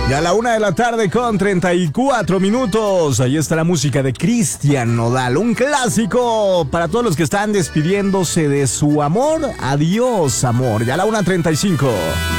Ya a la 1 de la tarde con 34 minutos. Ahí está la música de Cristian Nodal. Un clásico para todos los que están despidiéndose de su amor. Adiós, amor. Ya a la 1:35.